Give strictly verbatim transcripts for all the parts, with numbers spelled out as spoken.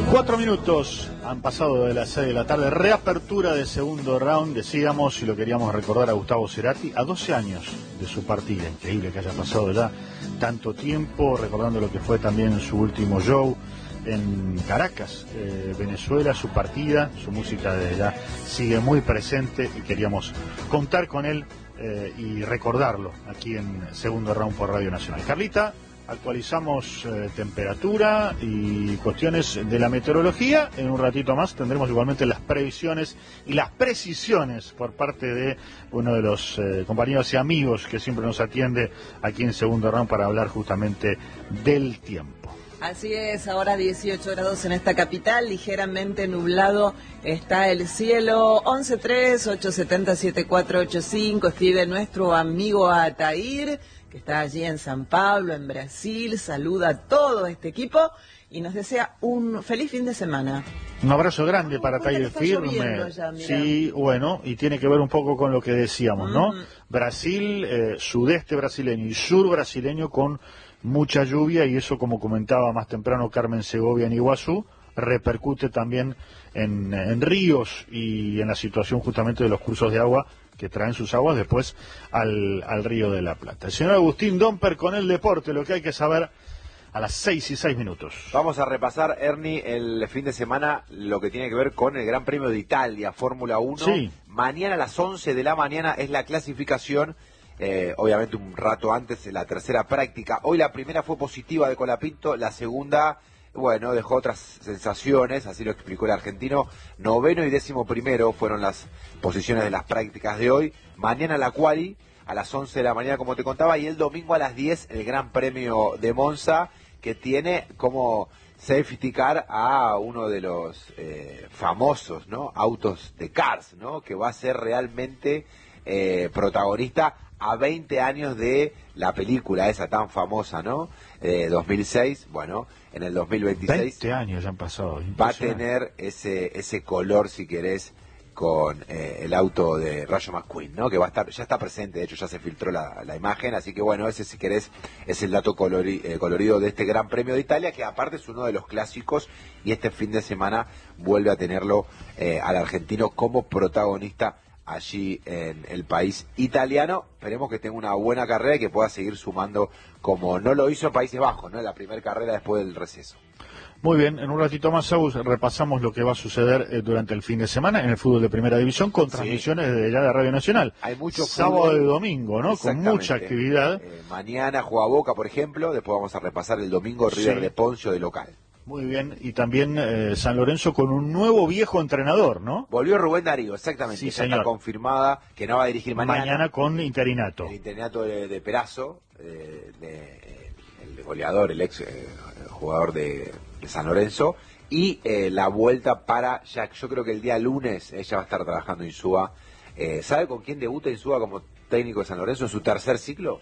Cuatro minutos han pasado de las seis de la tarde, reapertura de segundo round, decíamos, y lo queríamos recordar a Gustavo Cerati, a doce años de su partida. Increíble que haya pasado ya tanto tiempo, recordando lo que fue también su último show en Caracas, eh, Venezuela, su partida, su música de allá sigue muy presente y queríamos contar con él eh, y recordarlo aquí en segundo round por Radio Nacional. Carlita, actualizamos eh, temperatura y cuestiones de la meteorología. En un ratito más tendremos igualmente las previsiones y las precisiones por parte de uno de los eh, compañeros y amigos que siempre nos atiende aquí en segundo round para hablar justamente del tiempo. Así es, ahora dieciocho grados en esta capital, ligeramente nublado está el cielo. Once tres, ocho siete cero, siete cuatro ocho cinco, escribe nuestro amigo Atair, que está allí en San Pablo, en Brasil, saluda a todo este equipo y nos desea un feliz fin de semana. Un abrazo grande para Atair Firme. Ya, sí, bueno, y tiene que ver un poco con lo que decíamos, ¿no? Mm. Brasil, eh, sudeste brasileño y sur brasileño con mucha lluvia, y eso, como comentaba más temprano Carmen Segovia en Iguazú, repercute también en, en ríos y en la situación justamente de los cursos de agua que traen sus aguas después al, al Río de la Plata. El señor Agustín Domper con el deporte, lo que hay que saber a las seis y seis minutos. Vamos a repasar, Ernie, el fin de semana, lo que tiene que ver con el Gran Premio de Italia, Fórmula uno. Sí. Mañana a las once de la mañana es la clasificación. Eh, obviamente un rato antes la tercera práctica. Hoy la primera fue positiva de Colapinto, la segunda, bueno, dejó otras sensaciones, así lo explicó el argentino. Noveno y décimo primero fueron las posiciones de las prácticas de hoy. Mañana la quali a las once de la mañana, como te contaba, y el domingo a las diez el Gran Premio de Monza, que tiene como safety car a uno de los eh, famosos, ¿no?, autos de Cars, ¿no?, que va a ser realmente eh, protagonista a veinte años de la película esa tan famosa, ¿no? Eh, dos mil seis, bueno, en el dos mil veintiséis... veinte años ya han pasado. Va a tener ese ese color, si querés, con eh, el auto de Rayo McQueen, ¿no? Que va a estar, ya está presente, de hecho ya se filtró la, la imagen, así que bueno, ese, si querés, es el dato colori, eh, colorido de este Gran Premio de Italia, que aparte es uno de los clásicos, y este fin de semana vuelve a tenerlo eh, al argentino como protagonista allí en el país italiano. Esperemos que tenga una buena carrera y que pueda seguir sumando como no lo hizo en Países Bajos, ¿no?, en la primera carrera después del receso. Muy bien, en un ratito más, Agus, repasamos lo que va a suceder eh, durante el fin de semana en el fútbol de Primera División con transmisiones sí. desde ya de Radio Nacional. Hay mucho sábado y domingo, ¿no?, con mucha actividad. Eh, mañana juega Boca, por ejemplo, después vamos a repasar el domingo River sí. de Poncio de local. Muy bien, y también eh, San Lorenzo con un nuevo viejo entrenador, ¿no? Volvió Rubén Darío, exactamente. Sí, ya señor. Está confirmada que no va a dirigir mañana. Mañana con interinato. El interinato de, de Perazo, eh, de, el goleador, el ex eh, jugador de, de San Lorenzo. Y eh, la vuelta para Jack. Yo creo que el día lunes ella va a estar trabajando en Insúa. Eh, ¿Sabe con quién debuta Insúa como técnico de San Lorenzo en su tercer ciclo?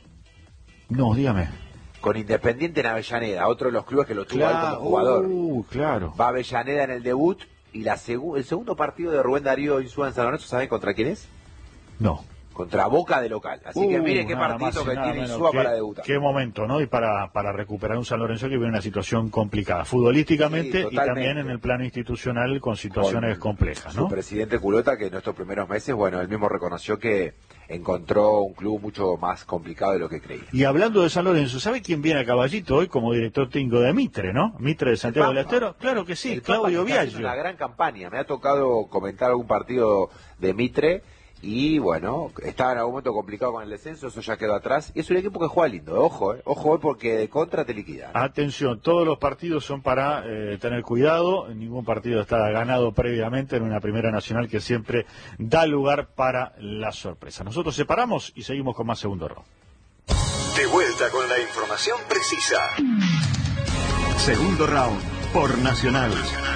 No, dígame. Con Independiente en Avellaneda, otro de los clubes que lo tuvo claro, ahí como jugador. Uh, claro. Va a Avellaneda en el debut, y la segu el segundo partido de Rubén Darío Insúa en San Lorenzo, ¿saben contra quién es? No. Contra Boca de local. Así uh, que miren qué partido que tiene Insúa para debutar. Qué momento, ¿no? Y para, para recuperar un San Lorenzo que vive en una situación complicada, futbolísticamente sí, y también en el plano institucional con situaciones con complejas, ¿no? Su presidente Culota, que en estos primeros meses, bueno, él mismo reconoció que encontró un club mucho más complicado de lo que creía. Y hablando de San Lorenzo, ¿sabe quién viene a caballito hoy como director técnico de Mitre, no? Mitre de Santiago del Estero. Claro que sí, el Claudio Viaggio. Una gran campaña. Me ha tocado comentar algún partido de Mitre y, bueno, estaba en algún momento complicado con el descenso, eso ya quedó atrás. Y es un equipo que juega lindo, ojo, eh. ojo, porque de contra te liquida. Atención, todos los partidos son para eh, tener cuidado, ningún partido está ganado previamente en una Primera Nacional que siempre da lugar para la sorpresa. Nosotros separamos y seguimos con más segundo round. De vuelta con la información precisa. Segundo round por Nacional.